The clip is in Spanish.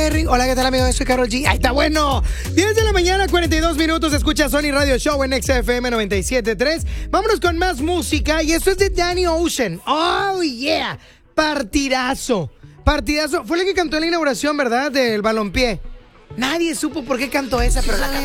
Hola, ¿qué tal, amigo? Soy Karol G. ¡Ahí está bueno! 10 de la mañana, 42 minutos. Escucha Sony Radio Show en XFM 97.3. Vámonos con más música. Y esto es de Danny Ocean. ¡Oh, yeah! Partidazo. Partidazo. Fue el que cantó en la inauguración, ¿verdad? Del balompié. Nadie supo por qué cantó esa, pero la cantó.